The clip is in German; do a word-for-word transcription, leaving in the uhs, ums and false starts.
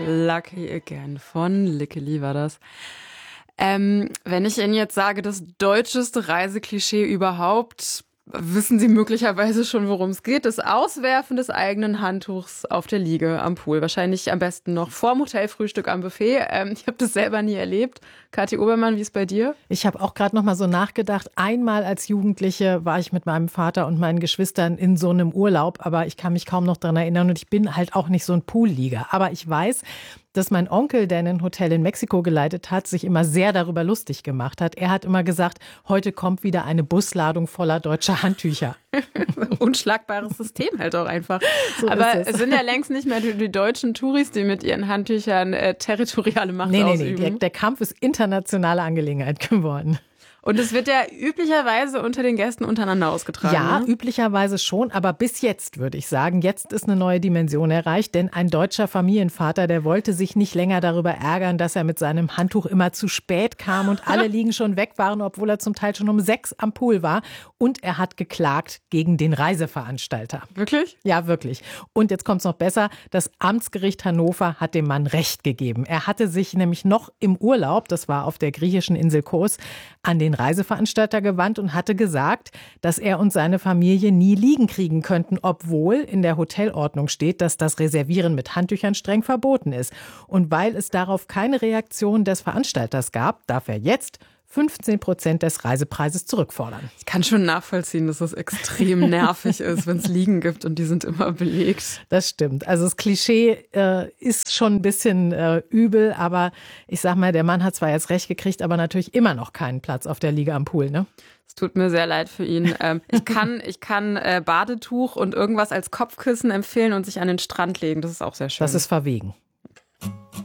Lucky Again von Lickeli war das. Ähm, wenn ich Ihnen jetzt sage, das deutscheste Reiseklischee überhaupt, wissen Sie möglicherweise schon, worum es geht. Das Auswerfen des eigenen Handtuchs auf der Liege am Pool. Wahrscheinlich am besten noch vorm Hotelfrühstück am Buffet. Ähm, ich habe das selber nie erlebt. Kathi Obermann, wie ist bei dir? Ich habe auch gerade noch mal so nachgedacht. Einmal als Jugendliche war ich mit meinem Vater und meinen Geschwistern in so einem Urlaub, aber ich kann mich kaum noch daran erinnern und ich bin halt auch nicht so ein Poollieger. Aber ich weiß, dass mein Onkel, der ein Hotel in Mexiko geleitet hat, sich immer sehr darüber lustig gemacht hat. Er hat immer gesagt, heute kommt wieder eine Busladung voller deutscher Handtücher. Unschlagbares System halt auch einfach. So Aber ist es. es sind ja längst nicht mehr die, die deutschen Touris, die mit ihren Handtüchern äh, territoriale Macht nee, nee, ausüben. Nee, der, der Kampf ist internationale Angelegenheit geworden. Und es wird ja üblicherweise unter den Gästen untereinander ausgetragen. Ja, ne? üblicherweise schon, aber bis jetzt würde ich sagen, jetzt ist eine neue Dimension erreicht, denn ein deutscher Familienvater, der wollte sich nicht länger darüber ärgern, dass er mit seinem Handtuch immer zu spät kam und alle Liegen schon weg waren, obwohl er zum Teil schon um sechs am Pool war. Und er hat geklagt gegen den Reiseveranstalter. Wirklich? Ja, wirklich. Und jetzt kommt es noch besser, das Amtsgericht Hannover hat dem Mann Recht gegeben. Er hatte sich nämlich noch im Urlaub, das war auf der griechischen Insel Kos, an den Reiseveranstalter gewandt und hatte gesagt, dass er und seine Familie nie Liegen kriegen könnten, obwohl in der Hotelordnung steht, dass das Reservieren mit Handtüchern streng verboten ist. Und weil es darauf keine Reaktion des Veranstalters gab, darf er jetzt fünfzehn Prozent des Reisepreises zurückfordern. Ich kann schon nachvollziehen, dass das extrem nervig ist, wenn es Liegen gibt und die sind immer belegt. Das stimmt. Also das Klischee äh, ist schon ein bisschen äh, übel, aber ich sag mal, der Mann hat zwar jetzt recht gekriegt, aber natürlich immer noch keinen Platz auf der Liege am Pool, ne? Es tut mir sehr leid für ihn. Ähm, ich kann, ich kann äh, Badetuch und irgendwas als Kopfkissen empfehlen und sich an den Strand legen. Das ist auch sehr schön. Das ist verwegen.